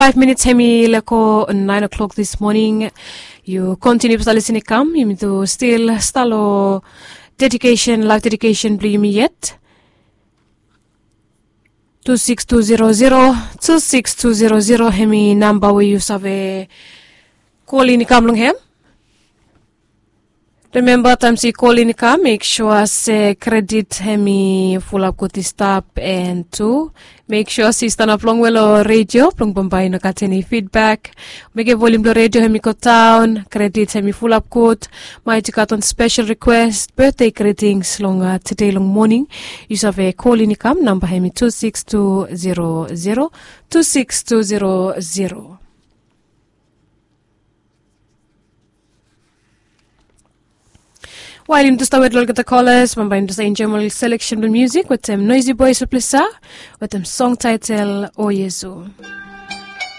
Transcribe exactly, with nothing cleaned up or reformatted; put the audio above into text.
Five minutes hemi leko nine o'clock this morning. You continue to listen to come. You to still stalo dedication, life dedication, blue me yet. Two six two zero zero two six two zero zero hemi number where you save call in come long hem. Remember, time si call in ka, make sure say credit hemi full up koti stop and two. Make sure si stand up long well or radio, plong bombay no kateni feedback. Make volume lo radio hemi ko town, credit hemi full up quote. My on special request, birthday greetings long uh, today long morning. You have a call in come number hemi two six two zero zero two six two zero zero. While in the start with the callers, I'm going to say general selection of music with them Noisy Boys with them song title O Yesu.